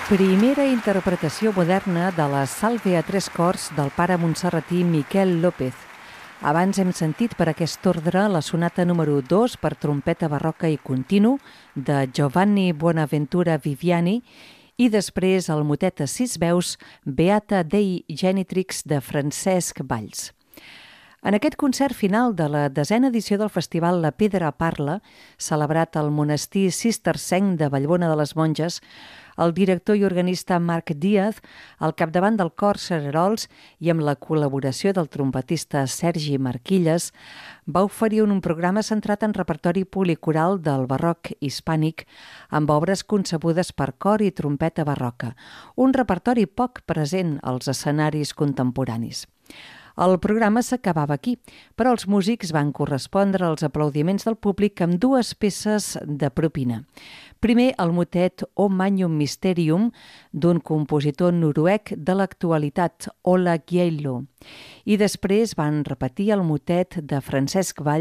Primera interpretació moderna de la Salve a tres cors del pare montserratí Miquel López. Abans hem sentit per aquest ordre la sonata número 2 per trompeta barroca i continu de Giovanni Bonaventura Viviani i després el motet a 6 veus Beata Dei Genitrix de Francesc Valls. En aquest concert final de la 10a edició del festival La Pedra Parla, celebrat al monestir cistercenc de Vallbona de les Monges, el director i organista Marc Díaz, al capdavant del cor Cererols i amb la col·laboració del trompetista Sergi Marquilles, va oferir un programa centrat en repertori policoral del barroc hispànic amb obres concebudes per cor i trompeta barroca, un repertori poc present als escenaris contemporanis. El programa s'acabava aquí, però els músics van correspondre als aplaudiments del públic amb 2 peces de propina. Primer, el motet O Magnum Mysterium, d'un compositor noruec de l'actualitat, Ola Gjeilo. I després van repetir el motet de Francesc Valls,